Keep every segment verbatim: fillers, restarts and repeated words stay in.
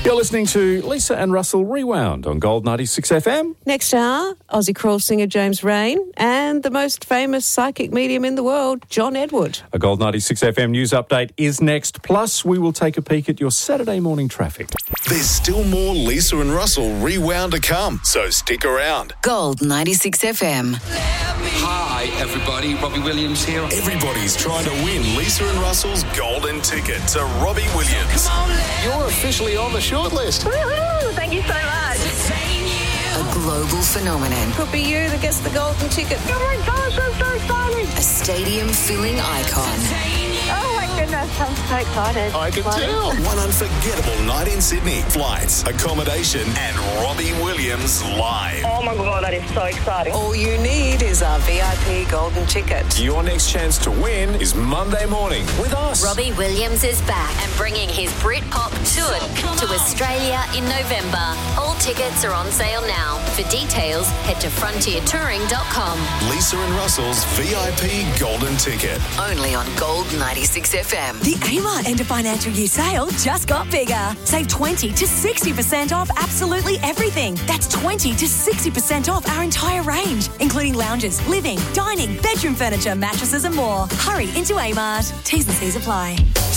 You're listening to Lisa and Russell Rewound on Gold ninety-six F M. Next hour, Aussie crawl singer James Rain and the most famous psychic medium in the world, John Edward. A Gold ninety-six F M news update is next. Plus, we will take a peek at your Saturday morning traffic. There's still more Lisa and Russell Rewound to come, so stick around. Gold ninety-six F M. Hi, everybody. Robbie Williams here. Everybody's trying to win Lisa and Russell's golden ticket to Robbie Williams. You're officially on the shortlist. Woohoo! Thank you so much. A global phenomenon. Could be you that gets the golden ticket. Oh my gosh, I'm so excited. A stadium-filling icon. Oh my goodness, I'm so excited. I can tell. One unforgettable night in Sydney. Flights, accommodation, and Robbie Williams live. Oh my God, that is so exciting. All you need is a V I P golden ticket. Your next chance to win is Monday morning with us. Robbie Williams is back and bringing his Britpop tour to Australia in November. All tickets are on sale now. For details, head to frontier touring dot com. Lisa and Russell's V I P golden ticket. Only on Gold ninety-six F M. The Amart end of financial year sale just got bigger. Save twenty to sixty percent off absolutely everything. That's twenty to sixty percent off our entire range, including lounges, living, dining, bedroom furniture, mattresses and more. Hurry into Amart. T's and C's apply.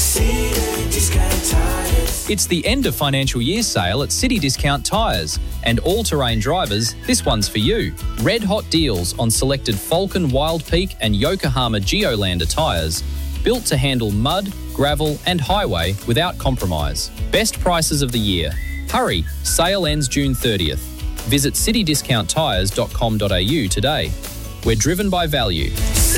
It's the end of financial year sale at City Discount Tyres. And all-terrain drivers, this one's for you. Red hot deals on selected Falcon Wild Peak and Yokohama Geolander tyres. Built to handle mud, gravel and highway without compromise. Best prices of the year. Hurry, sale ends June thirtieth. Visit city discount tyres dot com dot a u today. We're driven by value.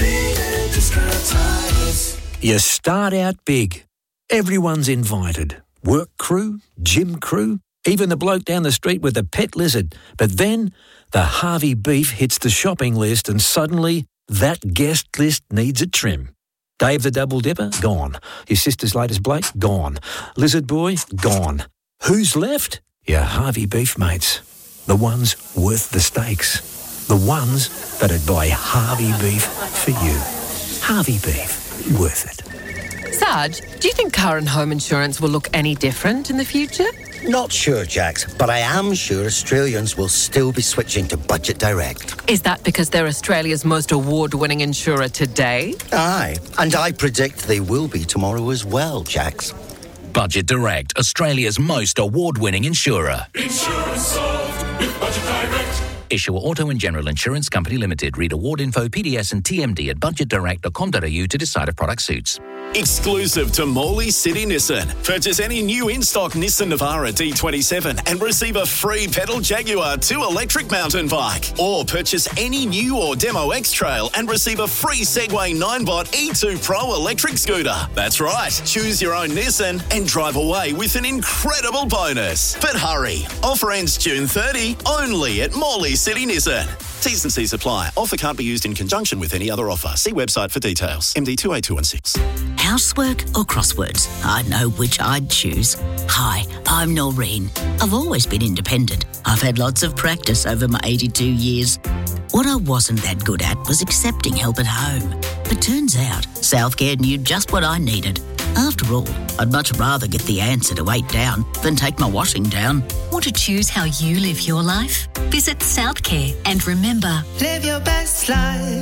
You start out big. Everyone's invited. Work crew, gym crew, even the bloke down the street with the pet lizard. But then the Harvey beef hits the shopping list and suddenly that guest list needs a trim. Dave the Double Dipper? Gone. Your sister's latest Blake? Gone. Lizard Boy? Gone. Who's left? Your Harvey beef mates. The ones worth the stakes. The ones that'd buy Harvey beef for you. Harvey beef. Worth it. Sarge, do you think car and home insurance will look any different in the future? Not sure, Jax, but I am sure Australians will still be switching to Budget Direct. Is that because they're Australia's most award-winning insurer today? Aye, and I predict they will be tomorrow as well, Jax. Budget Direct, Australia's most award-winning insurer. Insurance solved with Budget Direct. Issuer Auto and General Insurance Company Limited. Read award info, P D S and T M D at budget direct dot com dot a u to decide if product suits. Exclusive to Morley City Nissan. Purchase any new in-stock Nissan Navara D twenty-seven and receive a free pedal Jaguar two electric mountain bike. Or purchase any new or demo X-Trail and receive a free Segway nine bot E two Pro electric scooter. That's right. Choose your own Nissan and drive away with an incredible bonus. But hurry. Offer ends June thirtieth only at Morley City Nissan. T's and C's apply. Offer can't be used in conjunction with any other offer. See website for details. M D two eight two one six. Housework or crosswords? I know which I'd choose. Hi, I'm Noreen. I've always been independent. I've had lots of practice over my eighty-two years. What I wasn't that good at was accepting help at home. But turns out, Southcare knew just what I needed. After all, I'd much rather get the answer to eight down than take my washing down. Want to choose how you live your life? Visit Southcare and remember, live your best life,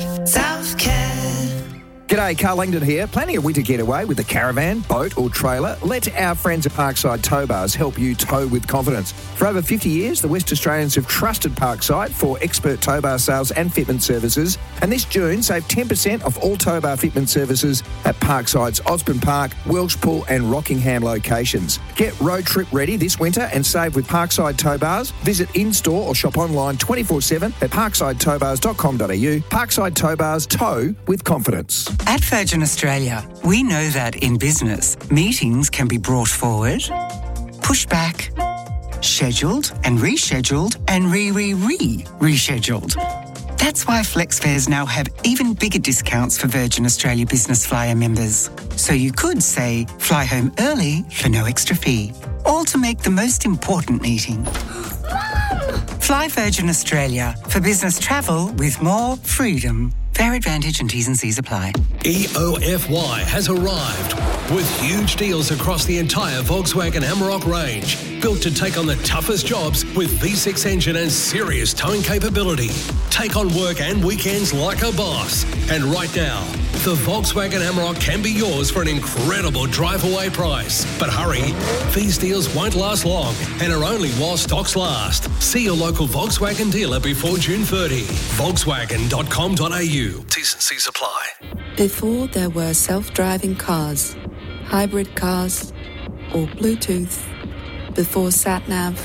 Southcare. G'day, Carl Langdon here. Planning a winter getaway with a caravan, boat or trailer? Let our friends at Parkside Tow Bars help you tow with confidence. For over fifty years, the West Australians have trusted Parkside for expert tow bar sales and fitment services. And this June, save ten percent off all tow bar fitment services at Parkside's Osborne Park, Welshpool and Rockingham locations. Get road trip ready this winter and save with Parkside Tow Bars. Visit in-store or shop online twenty-four seven at parkside tow bars dot com dot a u. Parkside Tow Bars, tow with confidence. At Virgin Australia, we know that in business, meetings can be brought forward, pushed back, scheduled and rescheduled and re-re-re-rescheduled. That's why FlexFares now have even bigger discounts for Virgin Australia Business Flyer members. So you could say, fly home early for no extra fee. All to make the most important meeting. Fly Virgin Australia for business travel with more freedom. Fair advantage and T's and C's apply. E O F Y has arrived with huge deals across the entire Volkswagen Amarok range. Built to take on the toughest jobs with V six engine and serious towing capability. Take on work and weekends like a boss. And right now, the Volkswagen Amarok can be yours for an incredible drive-away price. But hurry, these deals won't last long and are only while stocks last. See your local Volkswagen dealer before June thirtieth. Volkswagen dot com dot a u. T's and C's apply. Before there were self-driving cars, hybrid cars, or Bluetooth, before sat-nav.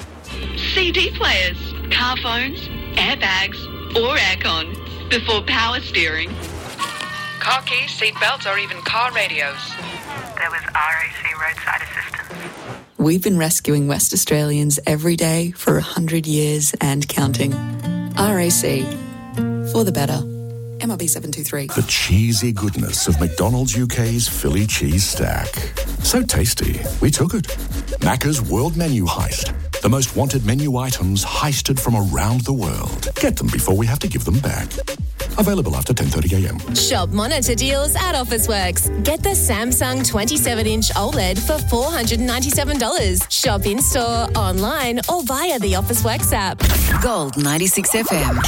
C D players, car phones, airbags, or aircon, before power steering. Car keys, seat belts, or even car radios. There was R A C roadside assistance. We've been rescuing West Australians every day for one hundred years and counting. R A C, for the better. M R B seven two three. The cheesy goodness of McDonald's U K's Philly cheese stack. So tasty, we took it. Macca's World Menu Heist. The most wanted menu items heisted from around the world. Get them before we have to give them back. Available after ten thirty a m. Shop Monitor deals at Officeworks. Get the Samsung twenty-seven inch OLED for four hundred ninety-seven dollars. Shop in-store, online, or via the Officeworks app. Gold ninety-six F M.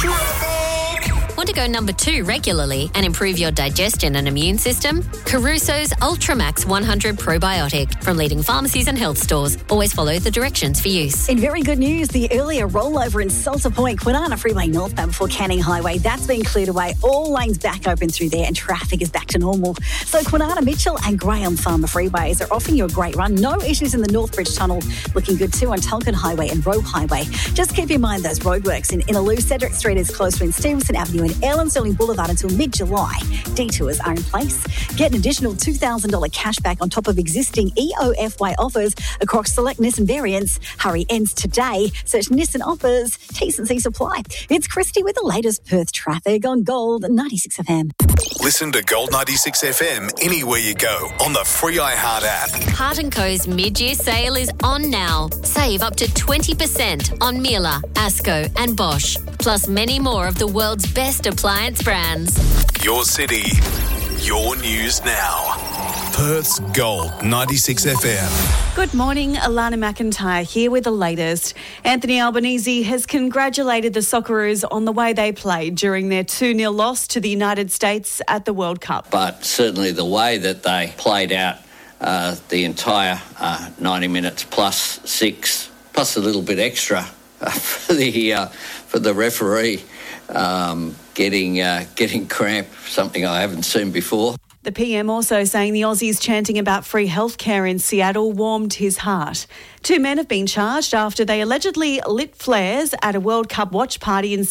Want to go number two regularly and improve your digestion and immune system? Caruso's Ultramax one hundred Probiotic from leading pharmacies and health stores. Always follow the directions for use. In very good news, the earlier rollover in Salter Point, Kwinana Freeway northbound before Canning Highway, that's been cleared away. All lanes back open through there and traffic is back to normal. So Kwinana, Mitchell and Graham Farmer Freeways are offering you a great run. No issues in the Northbridge Tunnel. Looking good too on Tulkin Highway and Roe Highway. Just keep in mind those roadworks in Innaloo. Cedric Street is closed between Stevenson Avenue and Ellen Sterling Boulevard until mid-July. Detours are in place. Get an additional two thousand dollars cash back on top of existing E O F Y offers across select Nissan variants. Hurry ends today. Search Nissan offers. T's and C's apply. It's Christy with the latest Perth traffic on Gold ninety-six F M. Listen to Gold ninety-six F M anywhere you go on the free iHeart app. Hart and Co's mid-year sale is on now. Save up to twenty percent on Miele, Asco and Bosch, plus many more of the world's best appliance brands. Your city, your news now. Perth's Gold ninety-six F M. Good morning, Alana McIntyre here with the latest. Anthony Albanese has congratulated the Socceroos on the way they played during their two nil loss to the United States at the World Cup. But certainly the way that they played out uh, the entire uh, ninety minutes plus six, plus a little bit extra uh, for the uh, for the referee um, getting uh, getting cramp, something I haven't seen before. The P M also saying the Aussies chanting about free healthcare in Seattle warmed his heart. Two men have been charged after they allegedly lit flares at a World Cup watch party in